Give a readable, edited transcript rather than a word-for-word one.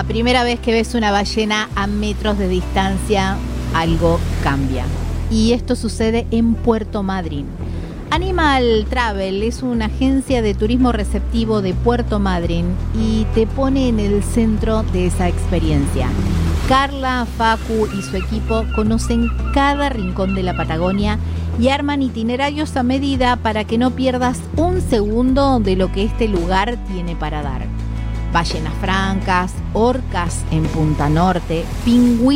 la primera vez que ves una ballena a metros de distancia, algo cambia. Y esto sucede en Puerto Madryn. Animal Travel es una agencia de turismo receptivo de Puerto Madryn y te pone en el centro de esa experiencia. Carla, Facu y su equipo conocen cada rincón de la Patagonia y arman itinerarios a medida para que no pierdas un segundo de lo que este lugar tiene para dar. Ballenas francas, orcas en Punta Norte, pingüinos